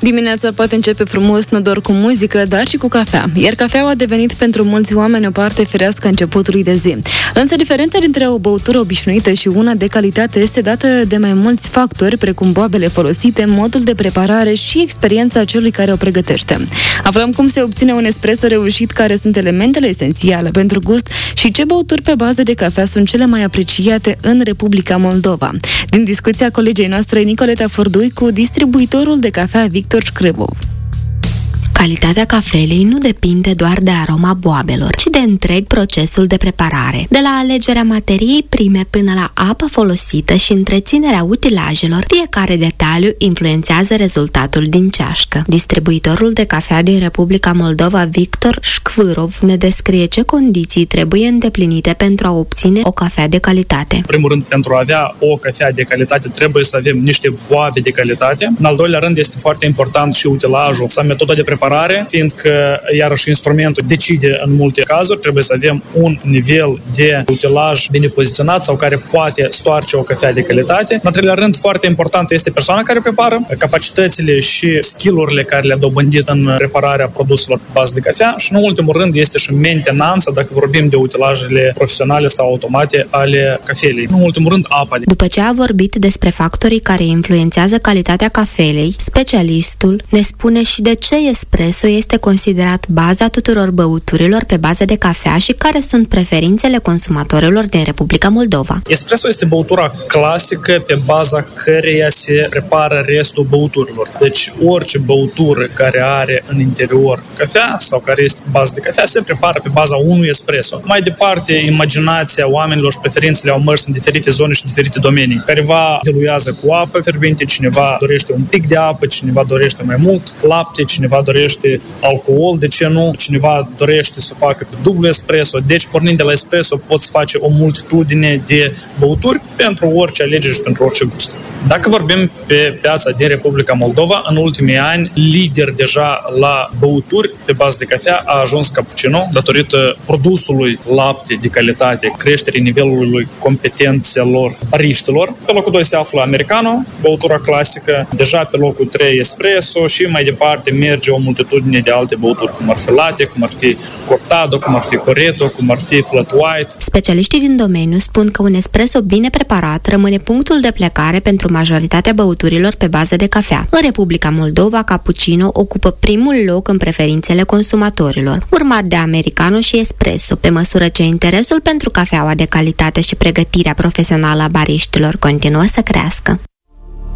Dimineața poate începe frumos, nu doar cu muzică, dar și cu cafea. Iar cafeaua a devenit pentru mulți oameni o parte ferească a începutului de zi. Însă diferența dintre o băutură obișnuită și una de calitate este dată de mai mulți factori, precum boabele folosite, modul de preparare și experiența celui care o pregătește. Aflăm cum se obține un espresso reușit, care sunt elementele esențiale pentru gust și ce băuturi pe bază de cafea sunt cele mai apreciate în Republica Moldova. Din discuția colegei noastre Nicoleta Fordui cu distribuitorul de cafea Victor Șcrevov. Calitatea cafelei nu depinde doar de aroma boabelor, ci de întreg procesul de preparare. De la alegerea materiei prime până la apă folosită și întreținerea utilajelor, fiecare detaliu influențează rezultatul din ceașcă. Distribuitorul de cafea din Republica Moldova, Victor Șcvârov, ne descrie ce condiții trebuie îndeplinite pentru a obține o cafea de calitate. În primul rând, pentru a avea o cafea de calitate, trebuie să avem niște boabe de calitate. În al doilea rând, este foarte important și utilajul sau metoda de preparare, fiindcă, iarăși, instrumentul decide în multe cazuri. Trebuie să avem un nivel de utilaj bine poziționat sau care poate stoarce o cafea de calitate. În al treilea rând, foarte important este persoana care prepară, capacitățile și skill-urile care le-a dobândit în prepararea produselor pe bază de cafea și, în ultimul rând, este și mentenanța, dacă vorbim de utilajele profesionale sau automate ale cafelei. În ultimul rând, apa. După ce a vorbit despre factorii care influențează calitatea cafelei, specialistul ne spune și de ce espresso este considerat baza tuturor băuturilor pe bază de cafea și care sunt preferințele consumatorilor din Republica Moldova. Espresso este băutura clasică pe baza căreia se prepară restul băuturilor. Deci orice băutură care are în interior cafea sau care este bază de cafea se prepară pe baza unui espresso. Mai departe, imaginația oamenilor și preferințele au mers în diferite zone și diferite domenii. Careva diluează cu apă fierbinte, cineva dorește un pic de apă, cineva dorește mai mult lapte, cineva dorește alcool, de ce nu? Cineva dorește să facă pe dublu espresso. Deci, pornind de la espresso, poți face o multitudine de băuturi pentru orice alegere și pentru orice gust. Dacă vorbim pe piața din Republica Moldova, în ultimii ani, lider deja la băuturi pe bază de cafea a ajuns cappuccino, datorită produsului lapte de calitate, creșterii nivelului competențelor bariștilor. Pe locul 2 se află americano, băutura clasică, deja pe locul 3 espresso și mai departe merge o multitudine de alte băuturi, cum ar fi latte, cum ar fi cortado, cum ar fi corretto, cum ar fi flat white. Specialiștii din domeniu spun că un espresso bine preparat rămâne punctul de plecare pentru majoritatea băuturilor pe bază de cafea. În Republica Moldova, cappuccino ocupă primul loc în preferințele consumatorilor, urmat de americano și espresso, pe măsură ce interesul pentru cafeaua de calitate și pregătirea profesională a bariștilor continuă să crească.